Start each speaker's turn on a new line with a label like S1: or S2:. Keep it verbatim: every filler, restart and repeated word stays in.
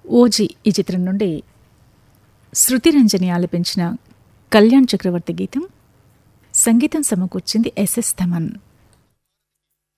S1: OG ఈ చిత్రం నుండి శృతిరంజని ఆలపించిన కళ్యాణ్ చక్రవర్తి గీతం. సంగీతం సమకూర్చింది ఎస్ఎస్ థమన్.